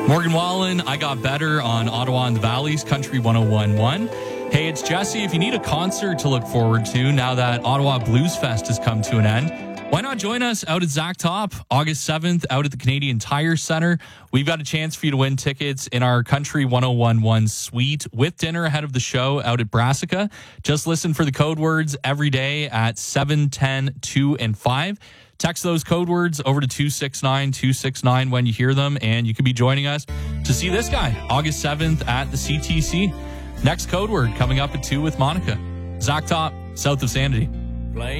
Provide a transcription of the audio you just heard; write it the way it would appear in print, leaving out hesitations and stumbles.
Morgan Wallen, I Got Better on Ottawa and the Valley's Country 101.1. Hey, it's Jesse. If you need a concert to look forward to now that Ottawa Blues Fest has come to an end, why not join us out at Zack Top August 7th out at the Canadian Tire Center? We've got a chance for you to win tickets in our Country 101.1 suite with dinner ahead of the show out at Brassica. Just listen for the code words every day at 7, 10, 2, and 5. Text those code words over to 269-269 when you hear them, and you could be joining us to see this guy August 7th at the CTC. Next code word coming up at 2 with Monica. Zack Top, south of Sanity.